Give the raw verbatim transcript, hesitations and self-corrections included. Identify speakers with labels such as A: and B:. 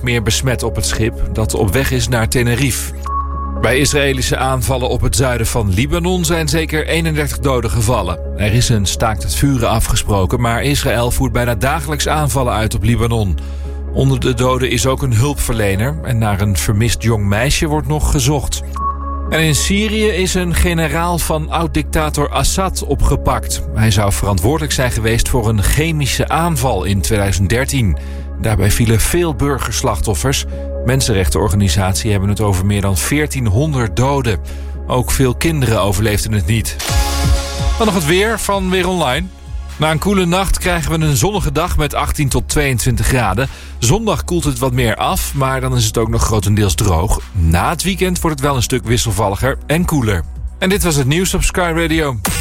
A: niemand meer besmet op het schip dat op weg is naar Tenerife. Bij Israëlische aanvallen op het zuiden van Libanon zijn zeker eenendertig doden gevallen. Er is een staakt het vuren afgesproken, maar Israël voert bijna dagelijks aanvallen uit op Libanon. Onder de doden is ook een hulpverlener en naar een vermist jong meisje wordt nog gezocht. En in Syrië is een generaal van oud-dictator Assad opgepakt. Hij zou verantwoordelijk zijn geweest voor een chemische aanval in tweeduizend dertien. Daarbij vielen veel burgerslachtoffers. Mensenrechtenorganisaties hebben het over meer dan veertienhonderd doden. Ook veel kinderen overleefden het niet. Dan nog het weer van Weer Online. Na een koele nacht krijgen we een zonnige dag met achttien tot tweeëntwintig graden. Zondag koelt het wat meer af, maar dan is het ook nog grotendeels droog. Na het weekend wordt het wel een stuk wisselvalliger en koeler. En dit was het nieuws op Sky Radio.